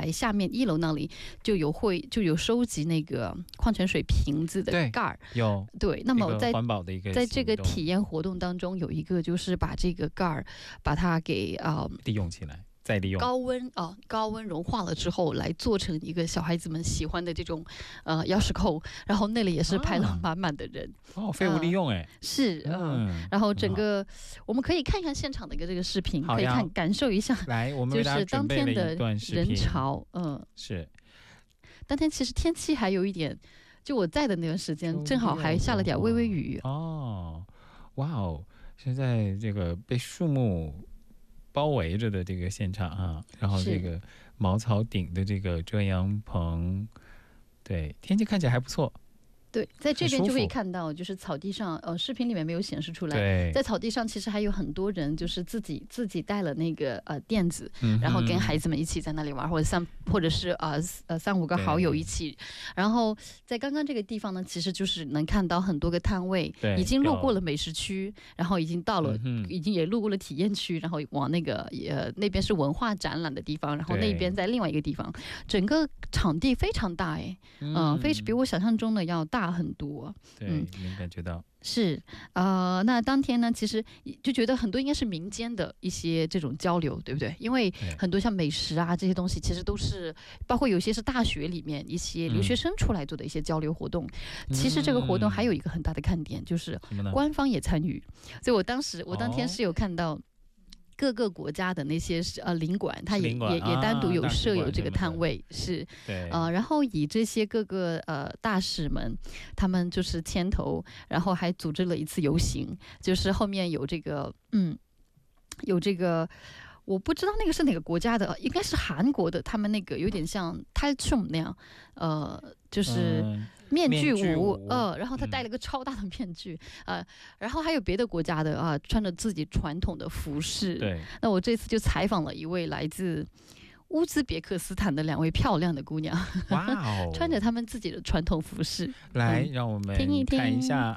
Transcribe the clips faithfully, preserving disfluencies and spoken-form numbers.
台下面一楼那里就有会就有收集那个矿泉水瓶子的盖儿， 有对，那么在环保的一个在这个体验活动当中，有一个就是把这个盖儿把它给啊、呃、 利用起来。再利用高温啊、呃，高温融化了之后，来做成一个小孩子们喜欢的这种呃钥匙扣，然后那里也是排了满满的人、 啊、哦，废物利用哎、呃， 是嗯、呃，然后整个我们可以看一看现场的一个这个视频，可以看感受一下， 来，我们为大家准备了一段视频， 就是当天的人潮，嗯、呃， 是， 当天其实天气还有一点，就我在的那段时间，正好还下了点微微雨哦，哇哦，现在这个被树木包围着的这个现场啊，然后这个茅草顶的这个遮阳棚，对，天气看起来还不错。 对，在这边就可以看到，就是草地上，呃，视频里面没有显示出来，在草地上其实还有很多人，就是自己自己带了那个呃垫子、嗯，然后跟孩子们一起在那里玩，或者三或者是呃呃三五个好友一起，然后在刚刚这个地方呢，其实就是能看到很多个摊位，已经路过了美食区，然后已经到了，嗯、已经也路过了体验区，然后往那个呃那边是文化展览的地方，然后那边在另外一个地方，整个场地非常大哎，嗯、呃，非比我想象中的要大很多， 对，嗯、能感觉到是呃，那当天呢，其实就觉得很多应该是民间的一些这种交流，对不对？因为很多像美食啊这些东西，其实都是包括有些是大学里面一些留学生出来做的一些交流活动。嗯、其实这个活动还有一个很大的看点，就是官方也参与，所以我当时我当天是有看到。各个国家的那些呃领馆，它也也也单独有设有这个摊位，是， 对， 呃，然后以这些各个呃大使们，他们就是牵头，然后还组织了一次游行，就是后面有这个嗯，有这个。我不知道那个是哪个国家的，应该是韩国的，他们那个有点像泰춤那样，呃，就是面具舞，嗯、呃，然后他戴了个超大的面具，嗯、呃，然后还有别的国家的啊、呃，穿着自己传统的服饰。 对， 那我这次就采访了一位来自乌兹别克斯坦的两位漂亮的姑娘，哇哦，穿着他们自己的传统服饰， 来，嗯、让我们听一听看一下。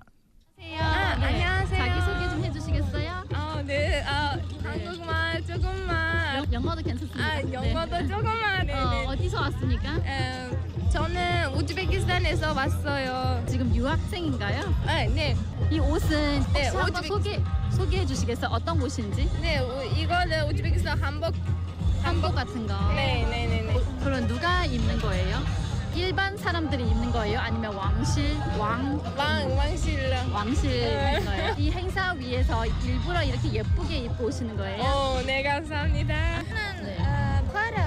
영어도 괜찮습니다. 아, 영어도 네. 조금만. 어, 어디서 왔습니까? 에, 저는 우즈베키스탄에서 왔어요. 지금 유학생인가요? 네, 네. 이 옷은 혹시 네, 한번 우즈베키... 소개 소개해 주시겠어요? 어떤 옷인지? 네, 이거는 우즈베키스탄 한복 한복 같은 거. 네, 네, 네, 네. 그럼 누가 입는 거예요? 일반 사람들이 입는 거예요? 아니면 왕실, 왕, 왕, 왕실, 왕실 입는 거예요? 이 행사 위해서 일부러 이렇게 예쁘게 입고 오시는 거예요? 어, 네, 감사합니다. 네. 어,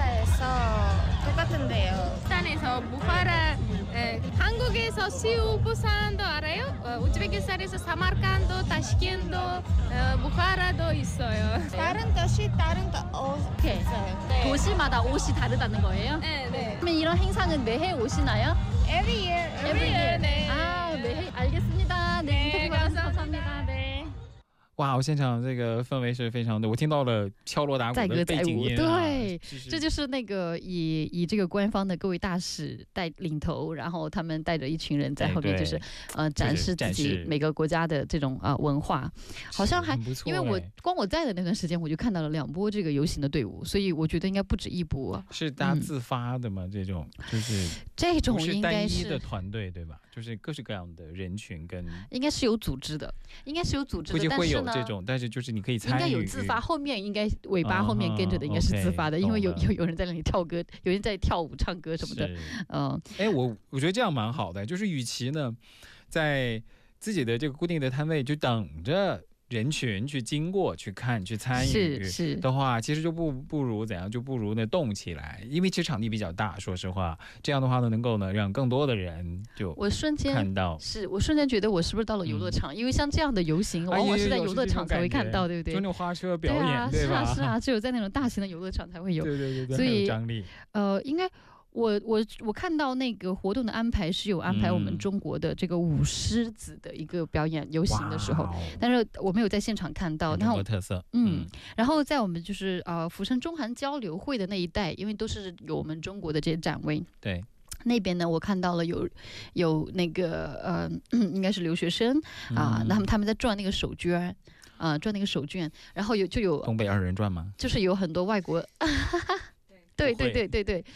부하라에서 똑같은데요. 부산에서 부하라, 에, 한국에서 시우 부산도 알아요? 어, 우즈베키스탄에서 사마르칸도, 타시켄도, 어, 부하라도 있어요. 다른 도시, 다른 도, 어, 있어요. 네. 도시마다 옷이 다르다는 거예요? 네, 네. 그러면 이런 행사는 매해 오시나요? Every year, every, every year. year. 네. 아, 매해 알겠습니다. 네, 네, 인터뷰 감사합니다. 네. 哇，我现场这个氛围是非常的，我听到了敲锣打鼓的背景音、 啊、对，这就是那个以以这个官方的各位大使带领头，然后他们带着一群人在后面，就是呃展示自己每个国家的这种啊、呃、文化，好像还因为我光我在的那段时间，我就看到了两波这个游行的队伍，所以我觉得应该不止一波。 是大家自发的吗？嗯、这种就是这种应该是单一的团队对吧？就是各式各样的人群跟应该是有组织的，应该是有组织的， 会有这种，但是就是你可以参与， 应该有自发，后面应该尾巴后面跟着的应该是自发的， uh-huh, 因为有有有人在那里跳歌，有人在跳舞唱歌什么的， 嗯，哎、呃，我我觉得这样蛮好的，就是与其呢，在自己的这个固定的摊位就等着人群去经过去看去参与的话，其实就不不如怎样，就不如呢动起来，因为其实场地比较大，说实话，这样的话呢，能够呢让更多的人就我瞬间看到， 是我瞬间觉得我是不是到了游乐场？嗯、因为像这样的游行，往往是在游乐场才会看到，对不对？ 就那种花车表演，对, 啊对吧？是啊，是啊，只有在那种大型的游乐场才会有， 对对对对， 所以有张力。 呃，应该。我我我看到那个活动的安排是有安排我们中国的这个舞狮子的一个表演游行的时候，但是我没有在现场看到。 中国特色， 嗯，然后在我们就是呃釜山中韩交流会的那一带，因为都是有我们中国的这些展位， 对。 那边呢，我看到了有有那个呃，应该是留学生啊，那、呃、么他们在转那个手绢。啊、呃，转那个手绢，然后有就有东北二人转吗？ 就是有很多外国。对对对对对，